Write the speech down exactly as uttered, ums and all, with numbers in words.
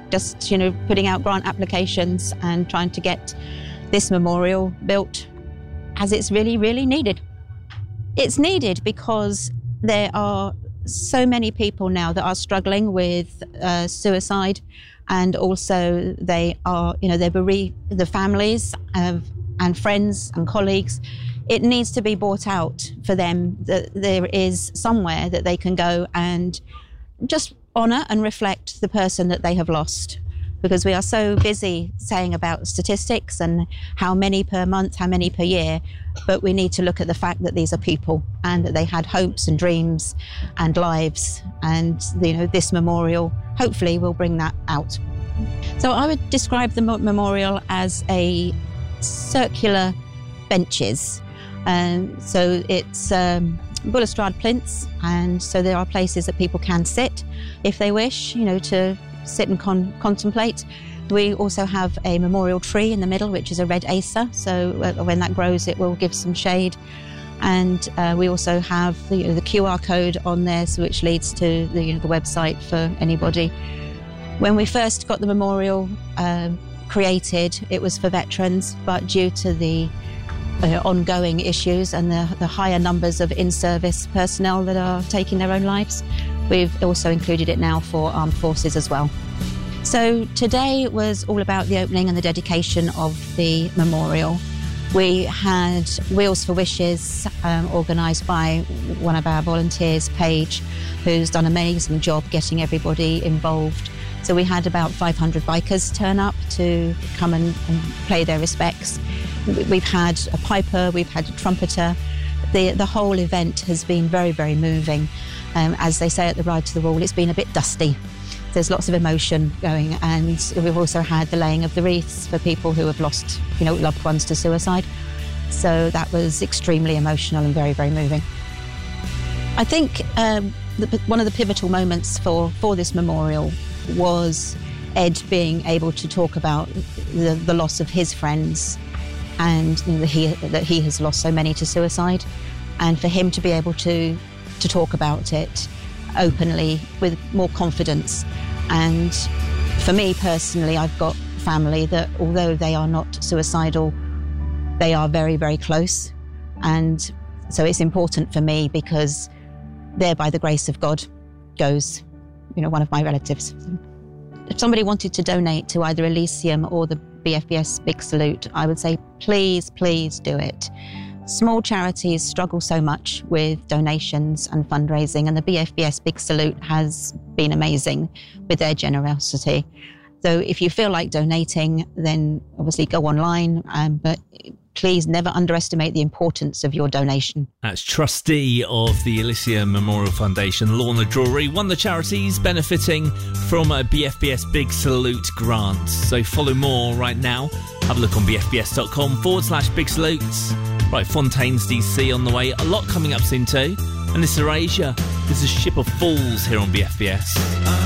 just, you know, putting out grant applications and trying to get this memorial built as it's really, really needed. It's needed because there are so many people now that are struggling with uh, suicide, and also they are, you know, they're bereaved, the families of, and friends and colleagues. It needs to be brought out for them that there is somewhere that they can go and just honour and reflect the person that they have lost. Because we are so busy saying about statistics and how many per month, how many per year, but we need to look at the fact that these are people and that they had hopes and dreams and lives, and you know, this memorial hopefully will bring that out. So I would describe the memorial as a circular benches. Um, so it's um, balustrade plinths, and so there are places that people can sit if they wish, you know, to sit and con- contemplate. We also have a memorial tree in the middle, which is a red acer, so when that grows it will give some shade. And uh, we also have the, you know, the Q R code on there, so which leads to the, you know, the website for anybody. When we first got the memorial uh, created, it was for veterans, but due to the uh, ongoing issues and the, the higher numbers of in-service personnel that are taking their own lives, we've also included it now for armed forces as well. So today was all about the opening and the dedication of the memorial. We had Wheels for Wishes um, organised by one of our volunteers, Paige, who's done an amazing job getting everybody involved. So we had about five hundred bikers turn up to come and, and pay their respects. We've had a piper, we've had a trumpeter. The, the whole event has been very, very moving. Um, as they say at the Ride to the Wall, it's been a bit dusty. There's lots of emotion going, and we've also had the laying of the wreaths for people who have lost, you know, loved ones to suicide. So that was extremely emotional and very, very moving. I think um, the, one of the pivotal moments for, for this memorial was Ed being able to talk about the, the loss of his friends, and you know, that, he, that he has lost so many to suicide, and for him to be able to, to talk about it openly with more confidence. And for me personally, I've got family that, although they are not suicidal, they are very, very close. And so it's important for me because there, by the grace of God, goes, you know, one of my relatives. If somebody wanted to donate to either Elysium or the B F B S Big Salute, I would say, please, please do it. Small charities struggle so much with donations and fundraising, and the B F B S Big Salute has been amazing with their generosity. So if you feel like donating, then obviously go online, um, but please never underestimate the importance of your donation. That's trustee of the Elysium Memorial Foundation, Lorna Drury, one of the charities benefiting from a B F B S Big Salute grant. So follow more right now. Have a look on bfbs.com forward slash Big Salutes. Right, Fontaines D C on the way. A lot coming up soon too. And this is Erasure. This is Ship of Fools here on B F B S.